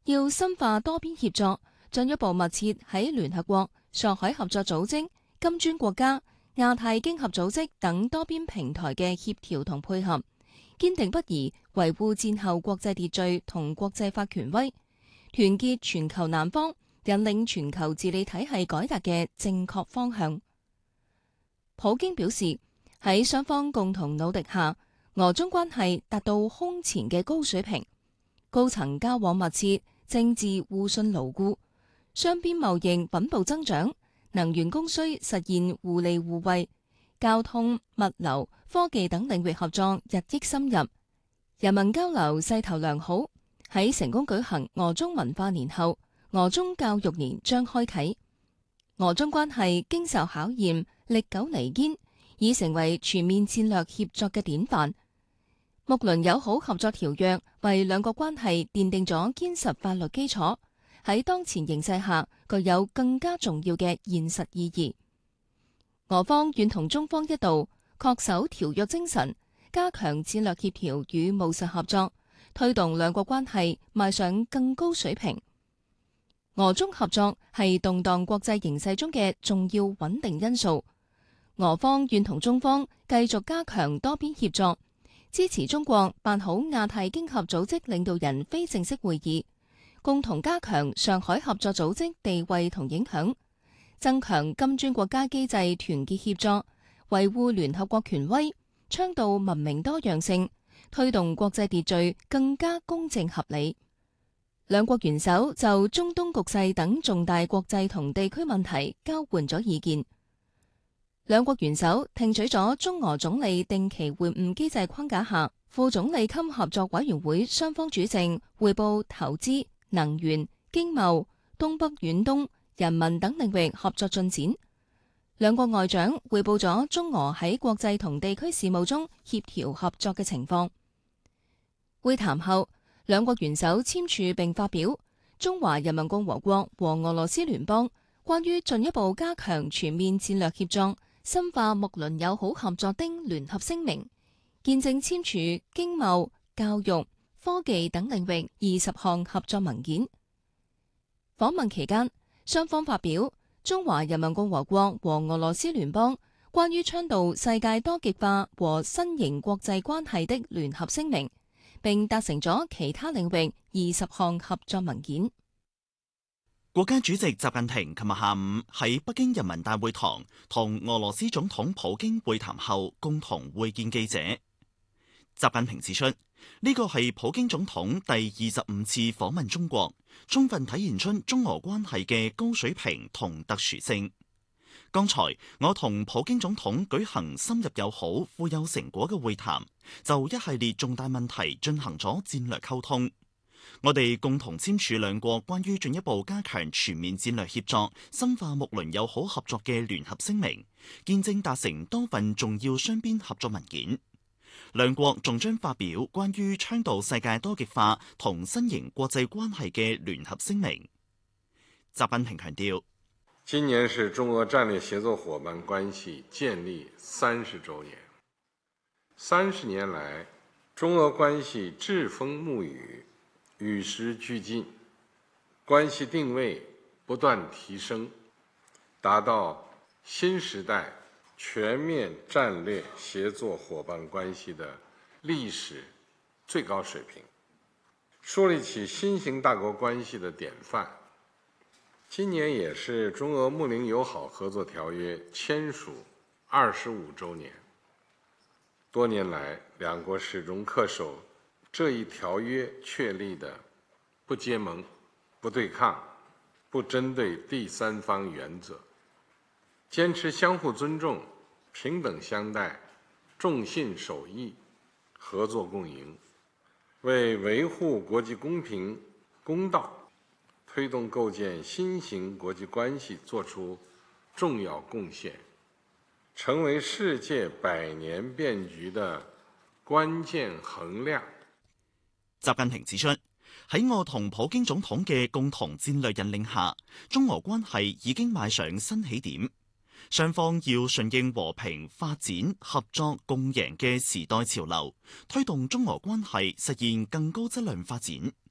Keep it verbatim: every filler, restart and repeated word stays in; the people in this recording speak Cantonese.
要深化多邊協作，進一步密切喺聯合國、上海合作組織、金磚國家、亞太經合組織等多邊平台嘅協調同配合，堅定不移維護戰後國際秩序同國際法權威，團結全球南方，引領全球治理體系改革嘅正確方向。普京表示，喺雙方共同努力下，俄中關係達到空前嘅高水平，高層交往密切，政治互信牢固，雙邊貿易穩步增長，能源供需實現互利互惠，交通、物流、科技等領域合作日益深入，人民交流勢頭良好。喺成功舉行俄中文化年後，俄中教育年將開啟，俄中關係經受考驗，歷久彌堅，已成為全面戰略協作嘅典範。睦鄰友好合作條約為兩國關係奠定咗堅實法律基礎，喺當前形勢下具有更加重要嘅現實意義。俄方願同中方一道，恪守條約精神，加強戰略協調與務實合作，推動兩國關係邁上更高水平。俄中合作係動盪國際形勢中嘅重要穩定因素。俄方願同中方繼續加強多邊協作，支持中國辦好亞太經合組織領導人非正式會議，共同加強上海合作組織地位同影響，增強金磚國家機制團結協作，維護聯合國權威，倡導文明多樣性，推動國際秩序更加公正合理。兩國元首就中東局勢等重大國際同地區問題交換咗意見。兩國元首聽取咗中俄總理定期會晤機制框架下副總理級合作委員會雙方主席匯報投資、能源、經貿、東北遠東、人民等領域合作進展。兩國外長匯報咗中俄喺國際同地區事務中協調合作嘅情況。會談後，兩國元首簽署並發表《中華人民共和國和俄羅斯聯邦關於進一步加強全面戰略協作、深化睦鄰友好合作的聯合聲明》，見證簽署經貿、教育、科技等領域二十項合作文件。訪問期間，雙方發表《中華人民共和國和俄羅斯聯邦關於倡導世界多極化和新型國際關係的聯合聲明》，並達成咗其他領域二十項合作文件。 國家主席習近平琴日下午喺北京人民大會堂同俄羅斯總統普京會談後，共同會見記者。習近平指出，呢個係普京總統第二十五次訪問中國，充分體現出中俄關係嘅高水平同特殊性。剛才我同普京總統舉行深入友好、富有成果嘅會談，就一系列重大問題進行咗戰略溝通。我哋共同簽署兩國關於進一步加強全面戰略協作、深化睦鄰友好合作嘅聯合聲明，見證達成多份重要雙邊合作文件。兩國仲將發表關於倡導世界多極化同新型國際關係嘅聯合聲明。習近平強調， 今年是中俄戰略協作夥伴關係建立三十週年。三十年來，中俄關係櫛風沐雨，與時俱進，關係定位不斷提升，達到新時代全面戰略協作夥伴關係的歷史最高水平，樹立起新型大國關係的典範。今年也是中俄睦鄰友好合作條約簽署二十五週年。多年來，兩國始終恪守這一條約確立的不結盟、不對抗、不針對第三方原則，堅持相互尊重、平等相待、重信守義、合作共贏，為維護國際公平公道、推動構建新型國際關係作出重要貢獻，成為世界百年變局的關鍵衡量。 習近平指出，喺我同普京總統嘅共同戰略引領下，中俄關係已經邁上新起點。雙方要順應和平發展、合作共贏嘅時代潮流，推動中俄關係實現更高質量發展。